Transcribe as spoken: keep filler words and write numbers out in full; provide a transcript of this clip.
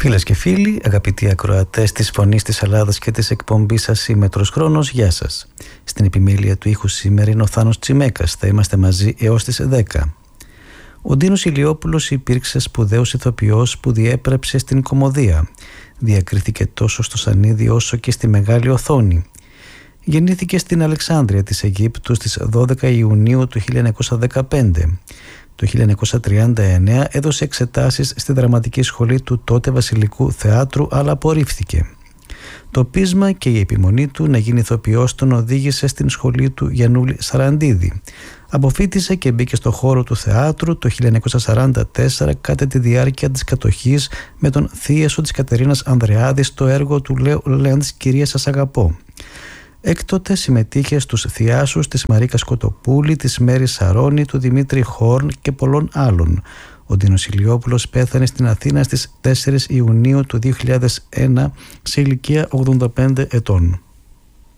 Φίλες και φίλοι, αγαπητοί ακροατές της Φωνής της Ελλάδας και της εκπομπής σας Ήμετρος Χρόνος, γεια σας. Στην επιμέλεια του ήχου σήμερα είναι ο Θάνος Τσιμέκας. Θα είμαστε μαζί έως τις δέκα. Ο Ντίνος Ηλιόπουλος υπήρξε σπουδαίος ηθοποιός που διέπρεψε στην κωμωδία. Διακρίθηκε τόσο στο σανίδι όσο και στη μεγάλη οθόνη. Γεννήθηκε στην Αλεξάνδρεια της Αιγύπτου στις δώδεκα Ιουνίου του χίλια εννιακόσια δεκαπέντε. Το χίλια εννιακόσια τριάντα εννέα έδωσε εξετάσεις στη δραματική σχολή του τότε Βασιλικού Θεάτρου, αλλά απορρίφθηκε. Το πείσμα και η επιμονή του να γίνει ηθοποιός τον οδήγησε στην σχολή του Γιαννούλη Σαραντίδη. Αποφοίτησε και μπήκε στο χώρο του θεάτρου το χίλια εννιακόσια σαράντα τέσσερα κατά τη διάρκεια της κατοχής με τον θίασο της Κατερίνας Ανδρεάδη στο έργο του Λέου Λέντς «Κυρία σας αγαπώ». Έκτοτε συμμετείχε στους θειάσους της Μαρίκα Σκοτοπούλη, της Μέρης Σαρώνη, του Δημήτρη Χόρν και πολλών άλλων. Ο Ντίνος Ηλιόπουλος πέθανε στην Αθήνα στις τέσσερις Ιουνίου του δύο χιλιάδες ένα σε ηλικία ογδόντα πέντε ετών.